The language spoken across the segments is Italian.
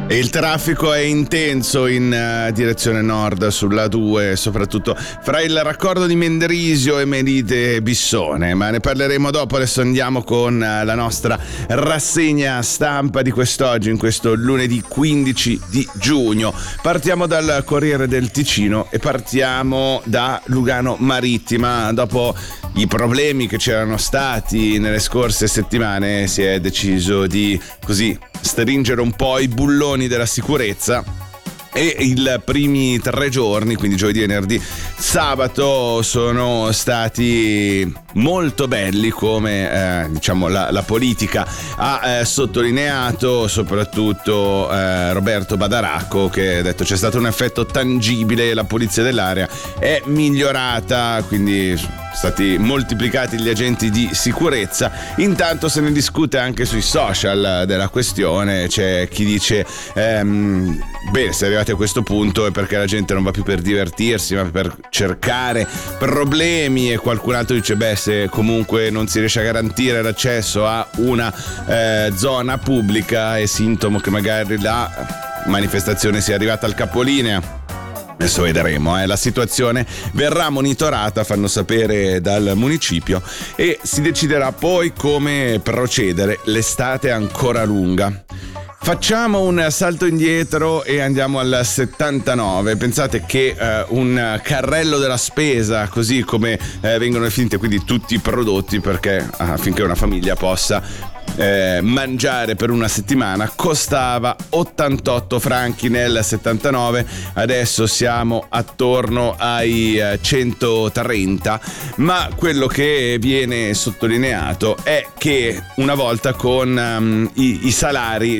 E il traffico è intenso in direzione nord sulla 2, soprattutto fra il raccordo di Mendrisio e Melite Bissone, ma ne parleremo dopo. Adesso andiamo con la nostra rassegna stampa di quest'oggi, in questo lunedì 15 di giugno. Partiamo dal Corriere del Ticino e partiamo da Lugano Marittima. Dopo i problemi che c'erano stati nelle scorse settimane si è deciso di stringere un po' i bulloni della sicurezza e i primi 3 giorni, quindi giovedì, venerdì, sabato, sono stati molto belli, come la politica ha sottolineato, soprattutto Roberto Badaracco, che ha detto c'è stato un effetto tangibile, la polizia dell'area è migliorata, quindi stati moltiplicati gli agenti di sicurezza. Intanto se ne discute anche sui social della questione, c'è chi dice bene, se arrivati a questo punto è perché la gente non va più per divertirsi ma per cercare problemi, e qualcun altro dice se comunque non si riesce a garantire l'accesso a una zona pubblica, è sintomo che magari la manifestazione sia arrivata al capolinea. Adesso vedremo, la situazione verrà monitorata, fanno sapere dal municipio, e si deciderà poi come procedere. L'estate è ancora lunga. Facciamo un salto indietro e andiamo al 79. Pensate che un carrello della spesa, così come vengono definite, quindi tutti i prodotti, perché affinché una famiglia possa mangiare per una settimana, costava 88 franchi nel 79, adesso siamo attorno ai 130, ma quello che viene sottolineato è che una volta con i salari,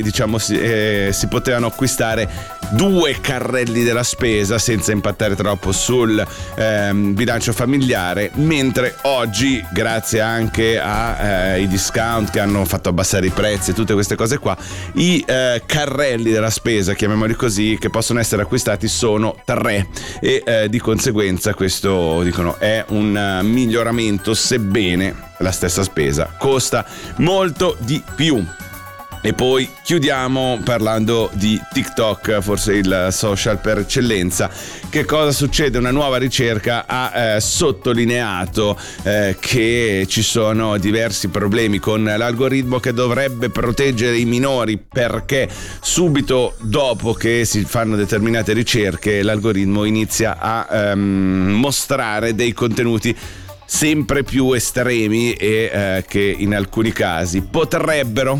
si potevano acquistare 2 carrelli della spesa senza impattare troppo sul bilancio familiare, mentre oggi, grazie anche ai discount che hanno fatto abbassare i prezzi e tutte queste cose qua, i carrelli della spesa, chiamiamoli così, che possono essere acquistati sono 3, e di conseguenza questo, dicono, è un miglioramento, sebbene la stessa spesa costa molto di più. E poi chiudiamo parlando di TikTok, forse il social per eccellenza. Che cosa succede? Una nuova ricerca ha sottolineato che ci sono diversi problemi con l'algoritmo che dovrebbe proteggere i minori, perché subito dopo che si fanno determinate ricerche l'algoritmo inizia a mostrare dei contenuti sempre più estremi e che in alcuni casi potrebbero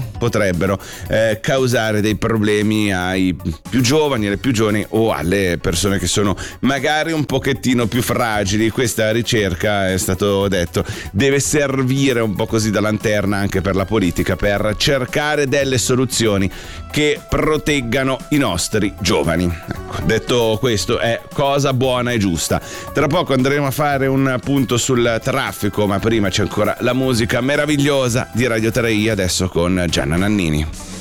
causare dei problemi ai più giovani, alle più giovani o alle persone che sono magari un pochettino più fragili. Questa ricerca, è stato detto, deve servire un po' così da lanterna anche per la politica, per cercare delle soluzioni che proteggano i nostri giovani. Ecco, detto questo, è cosa buona e giusta. Tra poco andremo a fare un punto sul traffico, ma prima c'è ancora la musica meravigliosa di Radio 3i, adesso con Gianna Nannini.